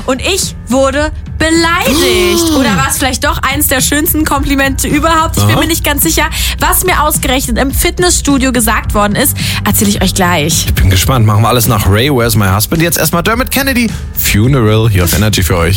und ich wurde beleidigt. Oder war es vielleicht doch eins der schönsten Komplimente überhaupt? Ich bin mir nicht ganz sicher. Was mir ausgerechnet im Fitnessstudio gesagt worden ist, erzähle ich euch gleich. Ich bin gespannt. Machen wir alles nach Ray, Where's My Husband? Jetzt erstmal Dermot Kennedy. Funeral hier auf Energy für euch.